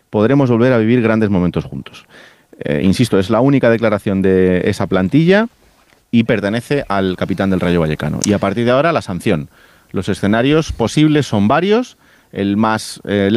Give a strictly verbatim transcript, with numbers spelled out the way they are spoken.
podremos volver a vivir grandes momentos juntos. Eh, insisto, es la única declaración de esa plantilla y pertenece al capitán del Rayo Vallecano. Y a partir de ahora, la sanción. Los escenarios posibles son varios. El más... Eh,